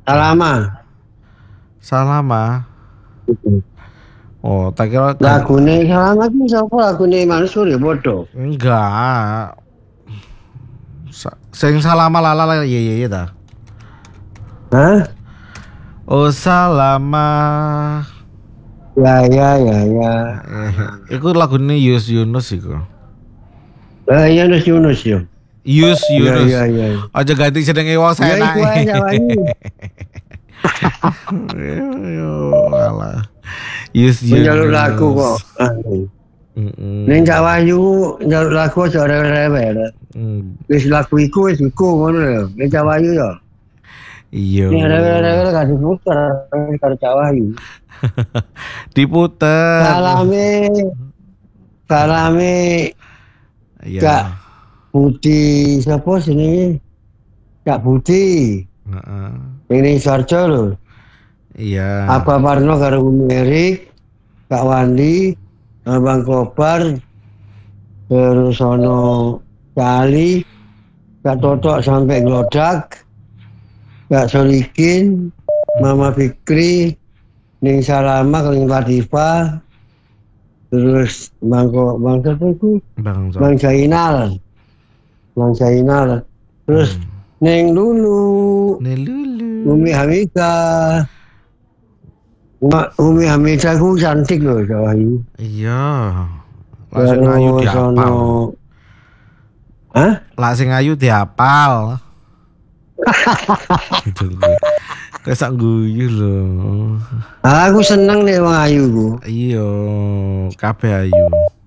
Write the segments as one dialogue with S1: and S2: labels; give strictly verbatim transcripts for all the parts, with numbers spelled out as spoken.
S1: Salama.
S2: Salama. Oh, tak kira
S1: lagune Salama ki sapa lagune Mansur ya padha.
S2: Enggak. Sa- Sing Salama lala ya ya ya ta.
S1: Hah?
S2: Oh Salama.
S1: Ya ya ya ya.
S2: Eh, iku lagune Yus Yunus iku.
S1: Eh ya Yunus Yunus yo.
S2: Yus
S1: Iya
S2: Yunus.
S1: iya iya.
S2: Aja ganti jenenge wong
S1: Ya
S2: senake.
S1: iku ae Jawanyu.
S2: Yo alah. Yus Yunus.
S1: Njaluk lagu kok.
S2: Heeh.
S1: Ning Jawanyu njaluk lagu aja rewel-rewel.
S2: Mm.
S1: Wis lagu iku wis iku ngono lho. Ning Jawanyu yo.
S2: Iya.
S1: Ning rewel-rewel gak diputer karo Jawanyu.
S2: Diputer.
S1: Salame. Salame.
S2: Iya.
S1: Kak Budi siapa sini? Kak Budi.
S2: Heeh.
S1: Ini Sarjo lho.
S2: Iya.
S1: Apa Parno karo Umi Erik, Kak Wandi, Abang Kobar, terus ono Kali, Kak Totok sampai Glodak, Kak Solikin, Mama Fikri, Ning Salama, Ning Latifa, terus Bang Ko, Bang siapa itu?
S2: Bang Zon.
S1: Bang Zainal, Bang Zainal, terus
S2: Hmm.
S1: Neng Lulu,
S2: Nelulu.
S1: Umi Hamika. Ma- Umi Hamida ku cantik loh Jawahi.
S2: Iya. Lah sing ayu diapal.
S1: Hah?
S2: Lah sing ayu diapal. Kesak guyu lho.
S1: Aku seneng nih wong ayu ku.
S2: Iya, kabeh ayu.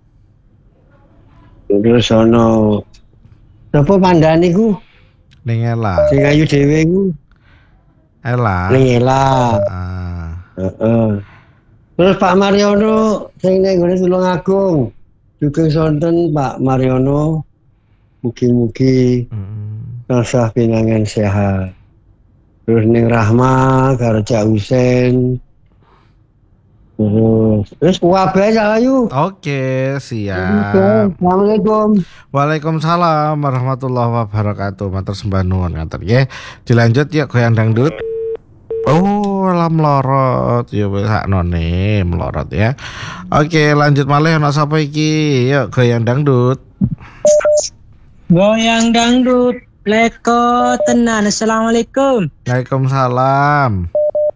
S1: Terus ono sapa pandane ku?
S2: Ning Ela.
S1: Sing ayu dhewe ku.
S2: Ela.
S1: Ning Ela.
S2: Ah.
S1: Heeh. Terus Pak Mariono sing ning ngene Tulungagung. Juga sonten Pak Mariono. Mugi-mugi
S2: Mm.
S1: tansah pinangan sehat. Terus ning Rahma karo Cak Husen. Terus terus kabeh Cak Ayu.
S2: Oke, siap.
S1: Assalamualaikum.
S2: Waalaikumsalam warahmatullahi wabarakatuh. Matur sembah nuwun ngatur nggih. Dilanjut ya goyang dangdut. Oh, lam melorot ya wis saknone melorot ya. Oke, lanjut malih ana sapa iki? Yuk goyang dangdut.
S3: Goyang dangdut leko tenan. Assalamualaikum.
S2: Waalaikumsalam.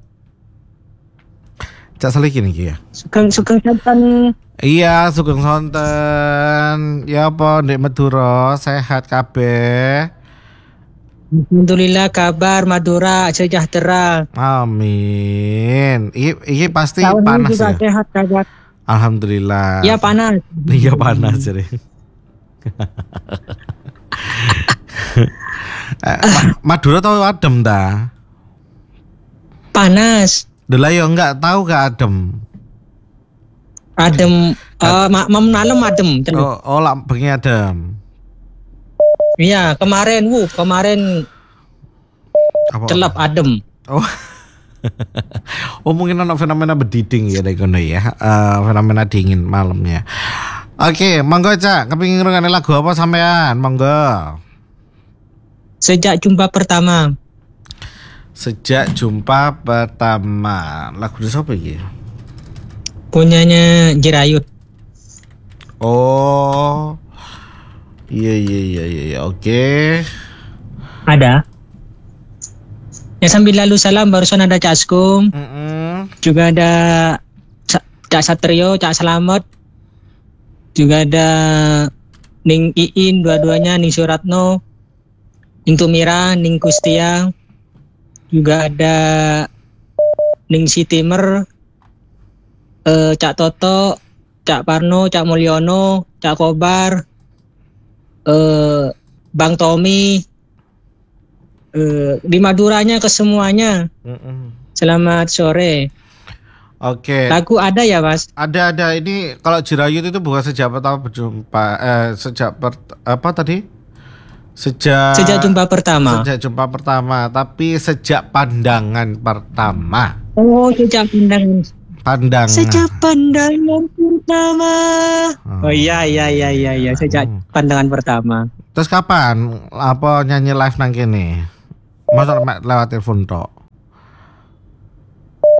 S2: Cak Salikin iki ya.
S3: Sugeng-sugeng santen.
S2: Iya, sugeng sonten. Ya apa Ndek Madura sehat kabeh.
S3: Alhamdulillah kabar Madura sejahtera.
S2: Amin. Iki iki pasti
S3: Tahun ini
S2: panas
S3: juga
S2: ya.
S3: sehat kabar.
S2: Alhamdulillah.
S3: Ya panas.
S2: Iya panas jadi. eh, Ma- Madura tau adem ta?
S3: Panas.
S2: Delah yo enggak tahu gak adem.
S3: Adem. Eh mak malam adem.
S2: Oh, oh lah bengi adem.
S3: Iya kemarin, wuh kemarin
S2: Apa?
S3: celap adem.
S2: Oh. Oh mungkin ada fenomena bediding ya dari kono ya. Eh, fenomena dingin malamnya. Oke, monggo Cak, kepengin ngrungokne lagu apa sampean? Monggo.
S3: Sejak jumpa pertama.
S2: Sejak jumpa pertama. Lagu siapa iki?
S3: Punyanya Jirayut.
S2: Oh. Iya iya iya iya iya. Oke.
S3: Ada. Ya sambil lalu salam barusan ada Cak Askum.
S2: Mm-mm.
S3: Juga ada Sa- Cak Satrio, Cak Selamat. Juga ada Ning Iin, dua-duanya Ning Suratno, Ning Tumira, Ning Kustia. Juga ada Ning Sitimer, eh, Cak Toto, Cak Parno, Cak Mulyono, Cak Kobar, eh, Bang Tommy, eh, di Maduranya ke semuanya.
S2: Mm-mm.
S3: Selamat sore.
S2: Oke.
S3: Lagu ada ya Mas?
S2: Ada ada ini kalau Jirayut itu bukan sejak pertama berjumpa eh sejak per, apa tadi? Sejak
S3: Sejak jumpa pertama.
S2: Sejak jumpa pertama, tapi sejak pandangan pertama.
S3: Oh, sejak pandangan.
S2: Pandangan.
S3: Sejak pandangan pertama. Oh iya iya iya iya iya sejak
S2: Hmm.
S3: pandangan pertama.
S2: Terus kapan apa nyanyi live nang kene? Masa mek lewat telepon tok.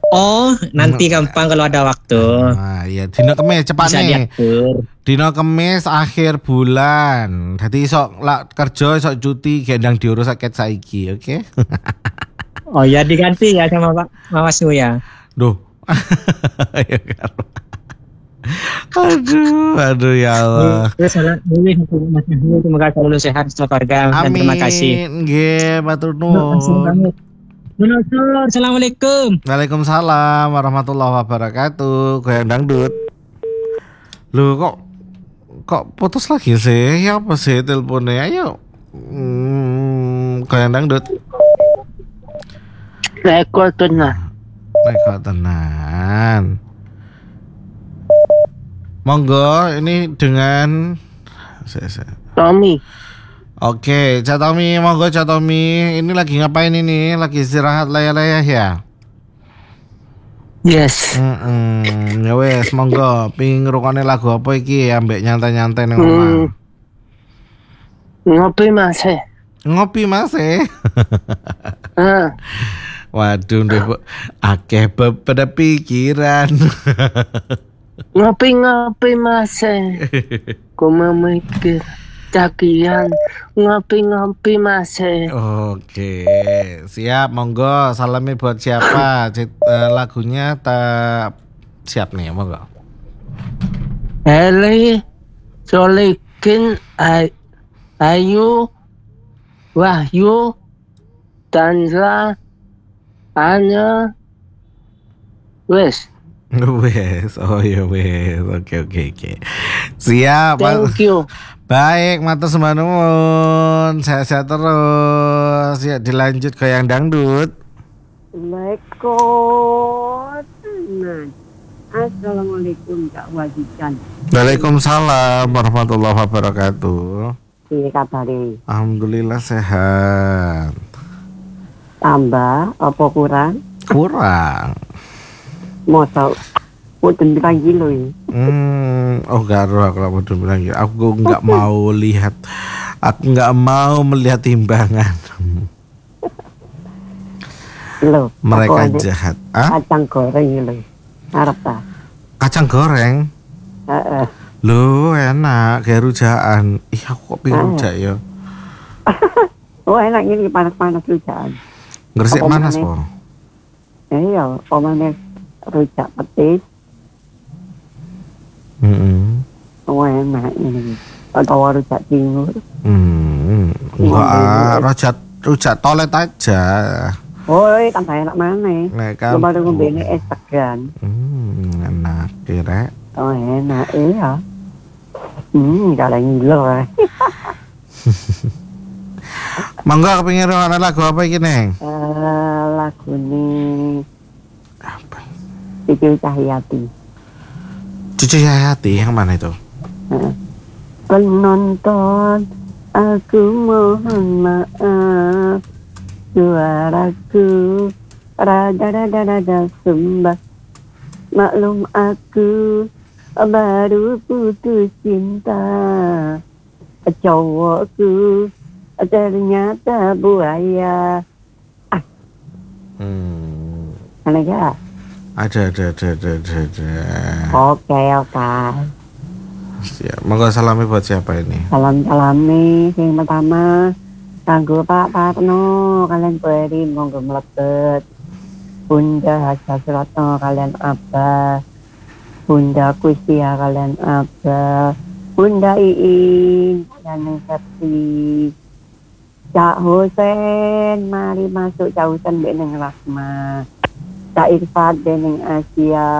S3: Oh, nanti gampang kalau ada waktu.
S2: Nah, iya dino Kemis cepat
S3: Bisa
S2: nih.
S3: diatur.
S2: Dino Kemis akhir bulan. Dadi sok lak kerja sok cuti gendang diurus sakit saiki, oke? Okay?
S3: Oh ya diganti ya sama Pak Mawasnu ya.
S2: Duh. Aduh, aduh ya Allah.
S3: Terus salah Dewi semoga selalu sehat keluarga dan terima kasih.
S2: Amin. Nggih, matur nuwun.
S3: Assalamualaikum.
S2: Waalaikumsalam warahmatullahi wabarakatuh. Goyang dangdut. Loh kok kok putus lagi sih? Ya apa sih teleponnya? Ayo. Hmm, goyang dangdut.
S4: Rekor tenan.
S2: Rekor tenan. Monggo ini dengan
S4: Tommy.
S2: Oke, Cak Tommy, monggo Cak Tommy. Ini lagi ngapain ini? Lagi istirahat layah-layah ya?
S4: Yes.
S2: Mm-mm. Ya wes, monggo. Ping ngrungokne lagu apa iki? Ambek nyantai-nyantai ning omah.
S4: Hmm. Ngopi Mas. eh.
S2: Ngopi Mas eh.
S4: Ah,
S2: Waduh, ndek akeh beberapa pikiran.
S4: ngopi-ngopi Mas. eh. Ku memikir cakian. Ngopi-ngopi Mas. eh.
S2: Oke, siap. Monggo. Salamnya buat siapa? Cit, eh, lagunya tak siap nih, monggo.
S4: Heli Solikin Ay- Ayu Wahyu Tanza Anya Wes.
S2: Wes, oh ya wes. Oke oke oke. Siap.
S4: Thank you.
S2: Baik, matur sembah nuwun. Sehat-sehat terus. Ya dilanjut goyang dangdut.
S5: Lekot tenan. Assalamualaikum Kak Wajikan.
S2: Waalaikumsalam warahmatullahi wabarakatuh.
S5: Piye kabare?
S2: Alhamdulillah sehat.
S5: Tambah apa kurang?
S2: Kurang.
S5: Mosok mboten pirang kilo iki.
S2: Hmm, oh garo aku mau bilang gitu. Aku nggak mau lihat. Aku nggak mau melihat timbangan.
S5: Lho,
S2: Mereka
S5: aku
S2: jahat. Ah?
S5: kacang goreng iki lho. Arep ta?
S2: Kacang goreng.
S5: Heeh.
S2: Loh enak kayak rujakan. Ih aku kok pengen
S5: Ah.
S2: rujak ya.
S5: Oh enak ini panas-panas rujakan.
S2: Gresik
S5: Apa
S2: panas
S5: meneh?
S2: po.
S5: Eh iya, pomane rujak petis.
S2: Hmm.
S5: Oh enak ini. Atau rujak timur.
S2: Hmm. Enggak ah, rujak rujak toilet aja.
S5: Oh, tambah enak mana?
S2: Nek kan.
S5: Coba dulu ngombe es tegan.
S2: Hmm, enak kira.
S5: Oh enak iya. Hmm, kaleng gila.
S2: Monggo kepengin ngrungokne lagu apa iki, Neng?
S5: Eh, lagu ini
S2: Apa?
S5: Cucu Cahyati.
S2: Cucu Hayati yang mana itu?
S5: Eh, Penonton, aku mohon maaf, suaraku rada-rada-rada sembah. Maklum aku baru putus cinta, cowokku ternyata buaya.
S2: Hmm.
S5: Mana ya?
S2: Ada ada ada ada ada. ada.
S5: Oke oke.
S2: Siap. Monggo salami buat siapa ini?
S5: Salam salami yang pertama kanggo Pak Parno kalian beri monggo mlebet. Bunda Haja Suratno kalian Abah. Bunda Kustia kalian Abah. Bunda Iin kalian Septi. Cak Husen mari masuk Cak Husen beneng Rahma. Cak Irfan beneng Asia.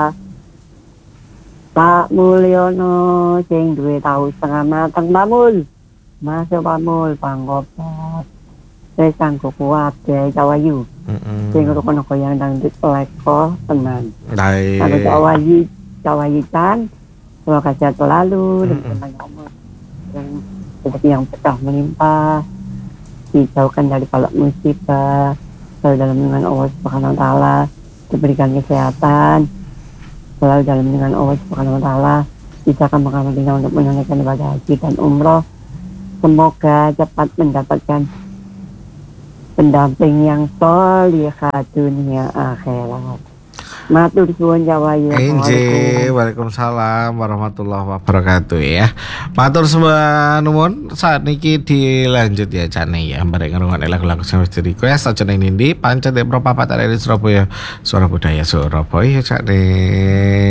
S5: Pak Mulyono sing duwe tahu setengah mateng Pak Mul. Masuk Pak Mul panggopat. Wis kanggo kuwabe Cawayu.
S2: Heeh.
S5: Sing kono goyang dangdut leko tenan.
S2: Baik.
S5: Kanggo Cawayu, Cawayu kan. Semoga sehat selalu dan tenang Allah. Dan seperti yang pecah menimpa dijauhkan dari balak musibah. Selalu dalam lindungan Allah Subhanahu wa taala, diberikan kesehatan. Selalu dalam lindungan Allah Subhanahu wa taala, disahkan mengamalkan untuk menunaikan ibadah haji dan umroh. Semoga cepat mendapatkan pendamping yang solihah dunia akhirat. Matur suwun Jawa ya.
S2: Inje, Waalaikumsalam warahmatullahi wabarakatuh ya. Matur sembah nuwun. Saat niki dilanjut ya Cane ya. Bareng ngrungokne lagu-lagu sing wis di-request aja ning ndi pancet e Pro Papat ada di Surabaya. Suara Budaya Surabaya Cane.